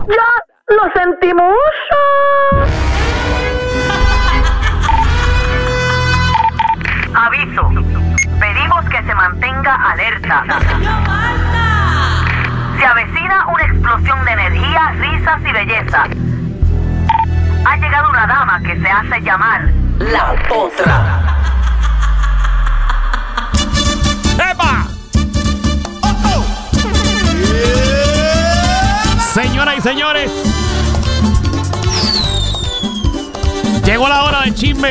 Ya lo sentimos. Aviso. Pedimos que se mantenga alerta. Se avecina una explosión de energía, risas y belleza. Ha llegado una dama que se hace llamar La Potra. ¡Epa! Señoras y señores, llegó la hora del chisme.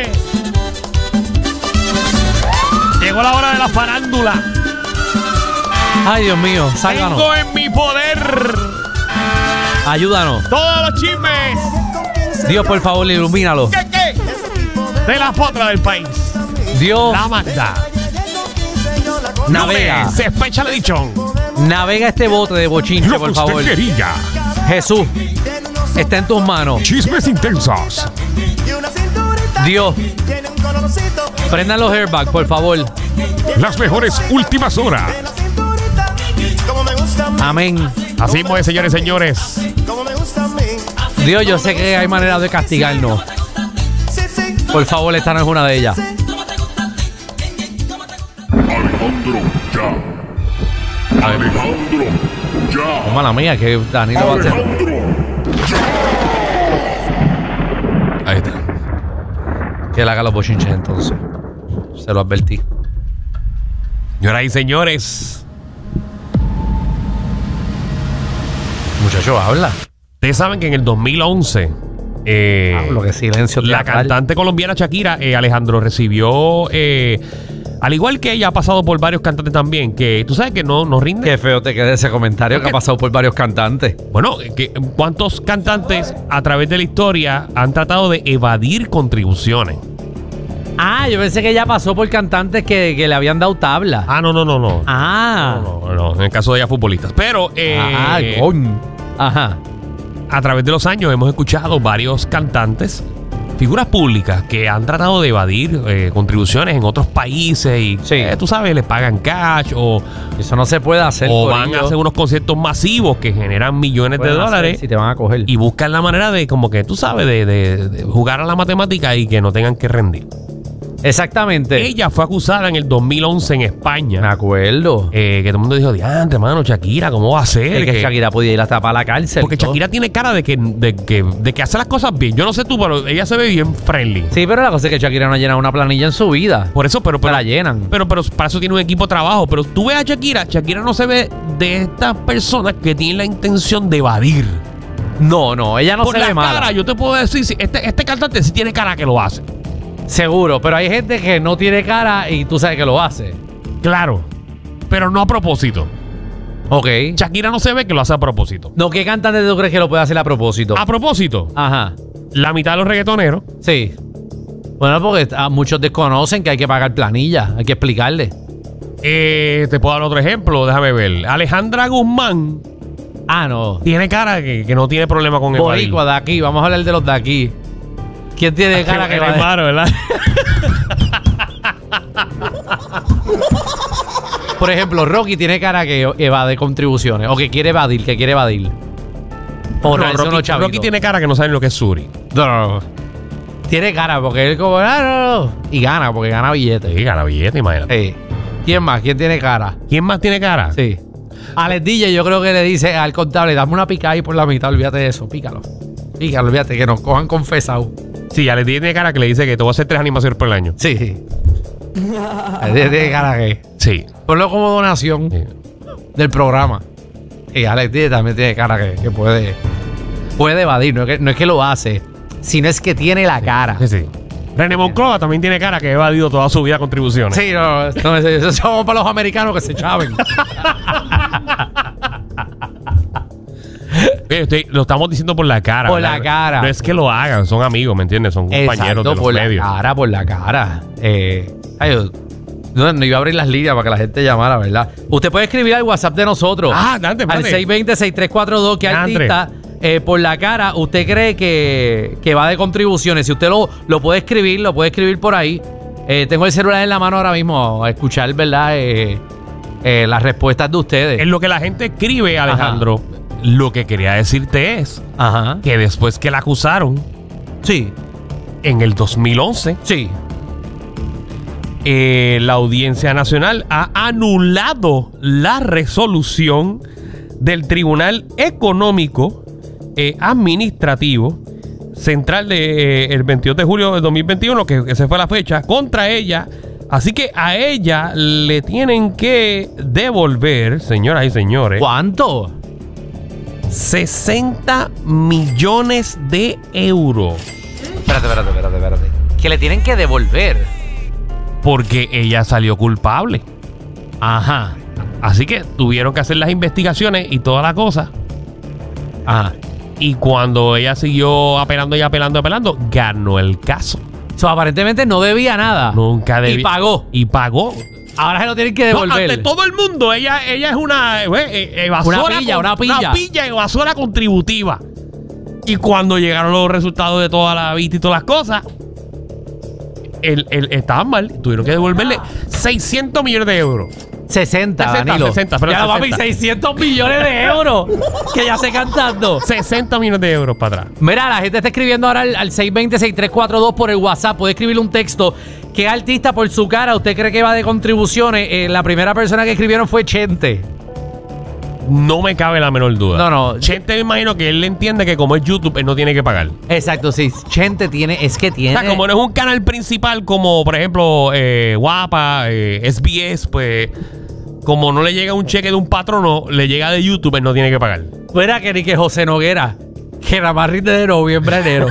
Llegó la hora de la farándula. Ay, Dios mío, sálvanos. Tengo en mi poder Ayúdanos. todos los chismes. Dios, por favor, ilumínalo. ¿Qué? De la potra del país. Dios, La Magda. navega. Lunes, Special Edition. Navega este bote de bochinche, Lo que por usted favor. quería. Jesús, está en tus manos. Chismes intensos. Dios, prendan los airbags, por favor. Las mejores últimas horas. Amén. Así pues, señores y señores. Dios, yo sé que hay maneras de castigarnos. Por favor, esta no es una de ellas. Alejandro, ya. Alejandro, ya. Mala mía, que Danilo va a hacer. Alejandro, Ahí está. Que él haga los bochinches entonces. Se lo advertí. Señoras y señores, Muchacho, habla. ustedes saben que en el 2011 Hablo, que silencio. la teatral. cantante colombiana Shakira, Alejandro, recibió, al igual que ella ha pasado por varios cantantes también, que tú sabes que no rinde. Qué feo te queda ese comentario que ha pasado por varios cantantes. Bueno, ¿cuántos cantantes a través de la historia han tratado de evadir contribuciones? Ah, yo pensé que ella pasó por cantantes que le habían dado tabla. Ah, no. Ah. No, en el caso de ella futbolistas. Pero Coño. Ajá. a través de los años hemos escuchado varios cantantes, figuras públicas, que han tratado de evadir contribuciones en otros países y, Sí. tú sabes, les pagan cash o Eso no se puede hacer. van corillo. a hacer unos conciertos masivos que generan millones de Pueden hacer dólares si te van a coger. y buscan la manera de, como que tú sabes, de jugar a la matemática y que no tengan que rendir. Exactamente. Ella fue acusada en el 2011 en Me España. acuerdo. Que todo el mundo dijo, diantre, hermano, Shakira, ¿cómo va a ser? Es que Shakira podía ir hasta para la cárcel. Porque todo. Shakira tiene cara de que hace las cosas bien. Yo no sé tú, pero ella se ve bien friendly. Sí, pero la cosa es que Shakira no ha llenado una planilla en su vida. Por eso, pero la llenan. Pero para eso tiene un equipo de trabajo. Pero tú ves a Shakira no se ve de estas personas que tienen la intención de evadir. No, ella no Por se la ve cara, mala. yo te puedo decir, este cantante sí tiene cara que lo hace. Seguro, pero hay gente que no tiene cara y tú sabes que lo hace. Claro, pero no a propósito. Ok. Shakira no se ve que lo hace a propósito. No, ¿qué cantante tú crees que lo puede hacer a propósito? A propósito, Ajá. la mitad de los reggaetoneros. Sí. Bueno, porque muchos desconocen que hay que pagar planilla. Hay que explicarle. Te puedo dar otro ejemplo, déjame ver. Alejandra Guzmán Ah, no. tiene cara que no tiene problema con evadir. Boricua de aquí. Vamos a hablar de los de aquí. ¿Quién tiene cara que el va a... hermano, ¿verdad? Por ejemplo, Rocky tiene cara que evade contribuciones. O que quiere evadir, Por No, Rocky tiene cara que no sabe lo que es Suri. No. Tiene cara porque él como... no. Y gana, porque gana billetes. Sí, gana billete, imagínate. ¿Quién más? ¿Quién tiene cara? ¿Quién más tiene cara? Sí. Alex DJ yo creo que le dice al contable, dame una picada ahí por la mitad, olvídate de eso, pícalo, olvídate, que nos cojan confesado. Sí, Alex tiene cara que le dice que te voy a hacer 3 animaciones por el año. Sí. Tiene cara que... Sí. Ponlo como donación del programa. Y Alex DJ también tiene cara que puede evadir, no es que lo hace, sino es que tiene la cara. Sí. René Monclova también tiene cara que ha evadido toda su vida contribuciones. Sí, no, eso somos para los americanos que se chaven. Lo estamos diciendo por la cara. Por ¿verdad? la cara. No es que lo hagan, son amigos, ¿me entiendes? Son compañeros Exacto, de los por medios. por la cara. No iba a abrir las líneas para que la gente llamara, ¿verdad? Usted puede escribir al WhatsApp de nosotros. Ah, dante, al 620-6342, que artista por la cara usted cree que va de contribuciones. Si usted lo puede escribir por ahí. Tengo el celular en la mano ahora mismo a escuchar, ¿verdad? Las respuestas de ustedes. En lo que la gente escribe, Alejandro, Lo que quería decirte es Ajá. que después que la acusaron Sí. en el 2011, Sí. la Audiencia Nacional ha anulado la resolución del Tribunal Económico Administrativo Central el 22 de julio del 2021, que esa fue la fecha, contra ella. Así que a ella le tienen que devolver, señoras y señores, ¿Cuánto? 60 millones de euros. Espérate. Que le tienen que devolver. Porque ella salió culpable. Ajá. Así que tuvieron que hacer las investigaciones y toda la cosa. Ajá. Y cuando ella siguió apelando, ganó el caso. So, aparentemente no debía nada. Nunca debía. Y pagó. Ahora se lo tienen que No, devolver. ante todo el mundo, ella es una evasora. Una pilla. Una pilla evasora contributiva. Y cuando llegaron los resultados de toda la vista y todas las cosas, estaban mal. Tuvieron que devolverle 600 millones de euros. 60, Danilo. 60, pero ya, 60. papi, 600 millones de euros. Que ya se cantando. 60 millones de euros para atrás. Mira, la gente está escribiendo ahora al 620-6342 por el WhatsApp. Puede escribirle un texto. ¿Qué artista por su cara usted cree que va de contribuciones? La primera persona que escribieron fue Chente. No me cabe la menor duda. No. Chente, me imagino que él entiende que como es YouTube, él no tiene que pagar. Exacto, sí. Chente tiene. O sea, como no es un canal principal como, por ejemplo, Guapa, SBS, pues, como no le llega un cheque de un patrono, le llega de YouTube, él no tiene que pagar. Fuera que ni que José Noguera, que nada más rinde de noviembre a enero.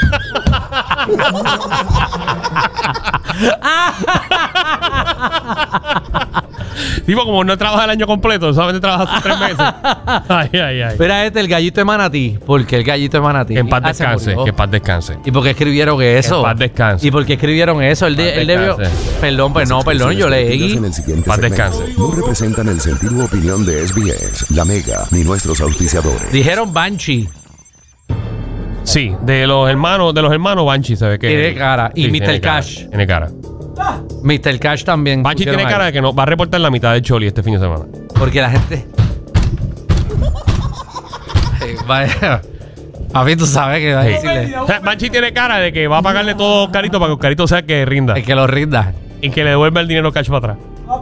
Tipo, como no trabaja el año completo, solamente trabaja sus 3 meses. Ay. Mira el gallito de Manatí. ¿Por qué el gallito de Manatí? Que en paz Se descanse, murió. que en paz descanse. ¿Y por qué escribieron eso? En paz descanse. ¿Y por qué escribieron eso? Él debió... Perdón, yo leí. En el siguiente Paz segmento descanse. no representan el sentido o opinión de SBS, La Mega, ni nuestros auspiciadores. Dijeron Banshee. Sí, de los hermanos Banshee se ve que Tiene cara. Y sí, Mr. tiene cara, Cash. Tiene cara. Mr. Cash también. Banshee tiene pusieron cara ahí. de que no va a reportar la mitad del Choli este fin de semana. Porque la gente... Vaya. A mí tú sabes que va a Sí. decirle... O sea, Banshee tiene cara de que va a pagarle todo a Oscarito para que Oscarito sea que rinda. El que lo rinda. Y que le devuelva el dinero cash para atrás.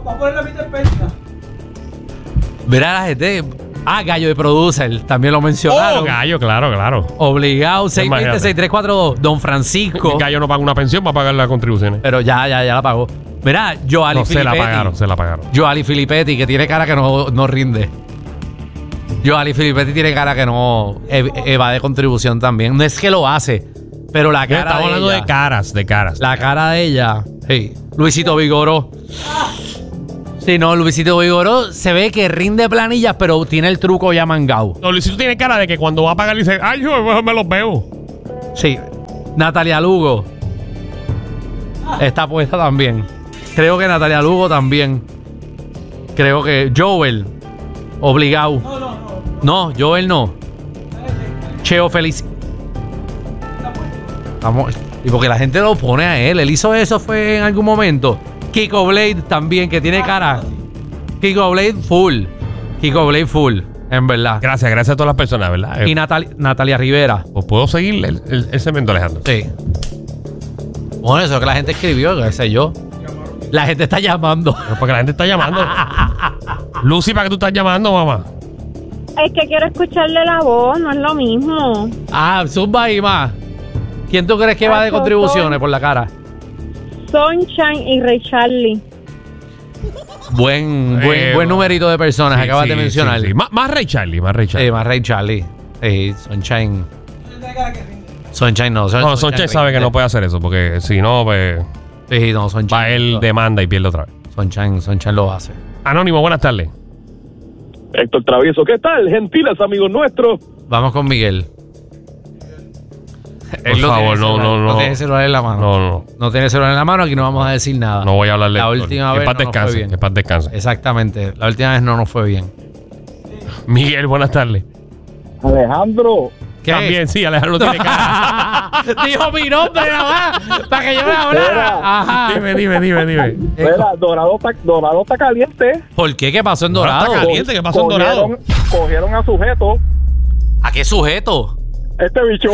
Mira la gente... Gallo de Producer. También lo mencionaron. Oh, Gallo, claro. Obligado. Imagínate. 620-6342. Don Francisco. Gallo no paga una pensión para pagar las contribuciones. Pero ya la pagó. Mira, Joali No, se la Filippetti. pagaron. Joali Filippetti, que tiene cara que no rinde. Joali Filippetti tiene cara que no evade contribución también. No es que lo hace, pero la cara Estamos de hablando ella, de caras. la cara de ella. Sí. Luisito Vigoró. Sí, no, Luisito Vigoró se ve que rinde planillas, pero tiene el truco ya mangado. No, Luisito tiene cara de que cuando va a pagar dice, ay, yo mejor me los veo. Sí. Natalia Lugo. Está puesta también. Creo que Natalia Lugo también. Creo que Joel. Obligado. No, Joel no. Cheo Feliz. Vamos. Y porque la gente lo pone a él. Él hizo eso fue en algún momento. Kiko Blade también, que tiene cara. Kiko Blade full. En verdad. Gracias a todas las personas, ¿verdad? Y Natalia Rivera. Pues puedo seguir el segmento, Alejandro. Sí. Bueno, eso es que la gente escribió, qué sé yo. La gente está llamando. Pero porque la gente está llamando. Lucy, ¿para qué tú estás llamando, mamá? Es que quiero escucharle la voz, no es lo mismo. Zumba y más. ¿Quién tú crees que va de contribuciones por la cara? Sunshine y Ray Charlie. Buen numerito de personas acabas de mencionar. Sí. Más Ray Charlie. Más Ray Charlie. Sunshine. Sunshine no. No, Sunshine sabe que no puede hacer eso, porque si no, pues Sí, no, Sunshine. va él demanda y pierde otra vez. Sunshine lo hace. Anónimo, buenas tardes. Héctor Travieso, ¿qué tal? Gentiles amigos nuestros. Vamos con Miguel. Por favor, no. No tiene celular en la mano. No tiene celular en la mano, aquí no vamos a decir nada. No voy a hablarle. La última que vez paz no nos fue descanse, bien. que paz descanse. Exactamente. La última vez no nos fue bien. Miguel, buenas tardes. Alejandro, ¿Qué? También, sí, Alejandro tiene cara. Dijo mi nombre nada más para que yo me hablara. Ajá. Dime. Mira, Dorado está caliente. ¿Por qué? ¿Qué pasó en Dorado Dorado? está caliente, ¿qué pasó en Dorado? Cogieron a sujeto. ¿A qué sujeto? Este bicho.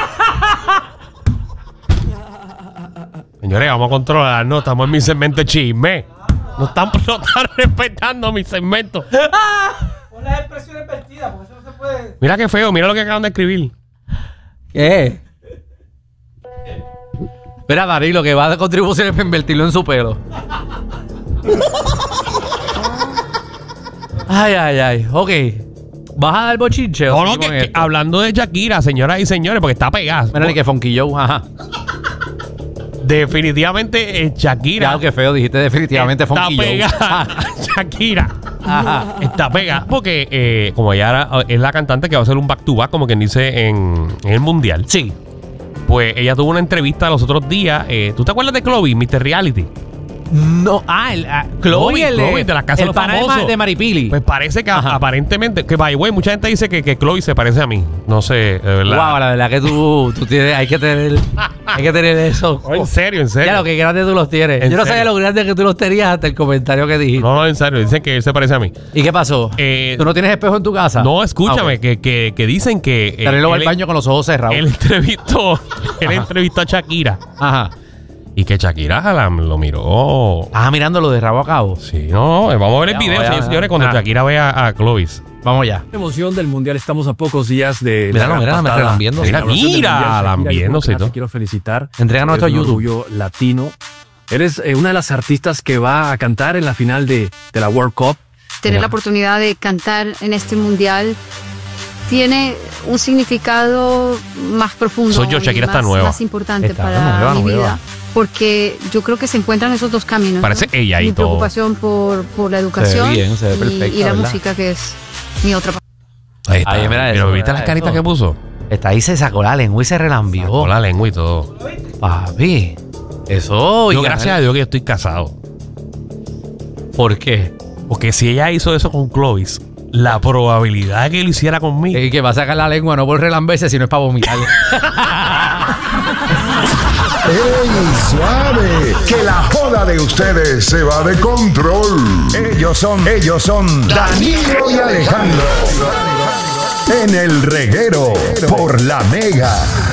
Señores, vamos a controlarnos. Estamos en mi segmento de chisme. No están respetando mi segmento. Pon las expresiones vertidas, porque eso no se puede. Mira qué feo, mira lo que acaban de escribir. ¿Qué? Mira, Danilo, que va de contribuciones para invertirlo en su pelo. Ay. Ok. ¿Vas a dar bochinche? No, no, que hablando de Shakira, señoras y señores, porque está pegada. Mira, ni que Funky Joe, ajá. Definitivamente Shakira. Claro, que feo, dijiste definitivamente está Funky Joe. pegada. Shakira. Ajá. Está pegada porque como ella es la cantante que va a hacer un back to back, como quien dice, en el mundial. Sí. Pues ella tuvo una entrevista los otros días. ¿Tú te acuerdas de Chloe, Mr. Reality? No, Chloe, Chloe de la Casa de los Famosos. de Maripili. Pues parece que aparentemente, que by the way, mucha gente dice que Chloe se parece a mí. No sé, de verdad. Wow, la verdad que tú tienes, hay que tener eso. Oh, en serio. Ya lo que grande tú los tienes. ¿En Yo no serio? sabía lo grande que tú los tenías hasta el comentario que dijiste. No, en serio, dicen que él se parece a mí. ¿Y qué pasó? ¿Tú no tienes espejo en tu casa? No, escúchame, Ok. que dicen que Danilo va al baño con los ojos cerrados. él entrevistó a Shakira. Ajá. Y que Shakira lo miró. Mirando lo de rabo a cabo. Sí, no, vamos a ver el video, señores, cuando Shakira vea a Clovis. Vamos ya. Emoción del mundial, estamos a pocos días de Mira, me lambiendo. Mira, lambiéndose y todo. Te quiero felicitar. Entréganos esto a Eres un YouTube. orgullo latino. Eres una de las artistas que va a cantar en la final de la World Cup. Tener la oportunidad de cantar en este mundial tiene un significado más profundo. Soy yo, Shakira y está más, nueva. más importante Está para mi nueva. vida. Porque yo creo que se encuentran esos dos caminos. Parece ¿no? ella y Mi todo. preocupación por la educación bien, se ve perfecta, y la ¿verdad? música, que es mi otra parte. Ahí está. Ahí, mira Pero eso, ¿viste mira las caritas eso. que puso? Está ahí, se sacó la lengua y se relambió. Con la lengua y todo. Papi. Eso. Yo, y gracias a Dios que yo estoy casado. ¿Por qué? Porque si ella hizo eso con Clovis, la probabilidad de que lo hiciera conmigo. Que va a sacar la lengua no por relamberse, sino es para vomitar. ¡Ey, suave! Que la joda de ustedes se va de control. Ellos son Danilo y Alejandro. En el reguero por La Mega.